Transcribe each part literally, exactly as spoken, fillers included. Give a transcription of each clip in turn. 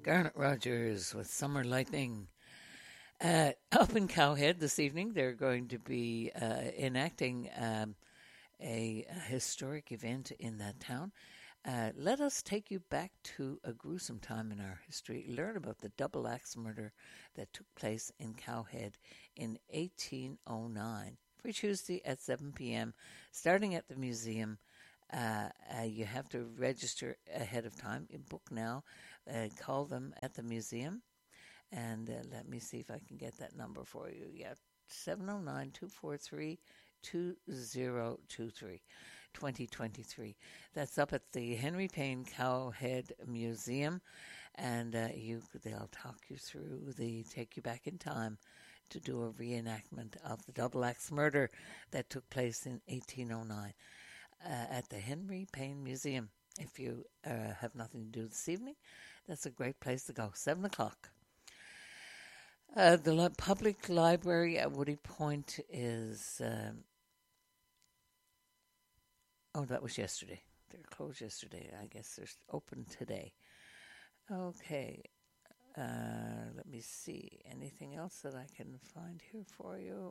Garnet Rogers with Summer Lightning. Uh, up in Cowhead this evening, they're going to be uh, enacting um, a, a historic event in that town. Uh, let us take you back to a gruesome time in our history. Learn about the double axe murder that took place in Cowhead in eighteen oh nine. Every Tuesday at seven p.m., starting at the museum. Uh, uh, you have to register ahead of time. You book now. Uh, call them at the museum. And uh, let me see if I can get that number for you. Yeah, seven oh nine, two four three, two oh two three, twenty twenty-three. That's up at the Henry Payne Cowhead Museum. And uh, you they'll talk you through, the take you back in time to do a reenactment of the double axe murder that took place in eighteen oh nine. Uh, at the Henry Payne Museum. If you uh, have nothing to do this evening, that's a great place to go. Seven o'clock. Uh, the li- public library at Woody Point is. Um, oh, that was yesterday. They were closed yesterday. I guess they're open today. Okay. Uh, let me see. Anything else that I can find here for you?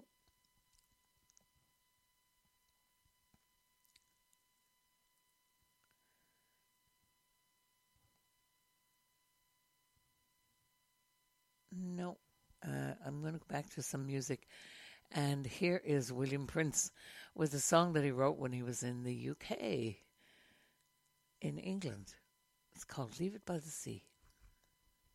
No. Uh, I'm going to go back to some music. And here is William Prince with a song that he wrote when he was in the U K, in England. It's called Leave It by the Sea.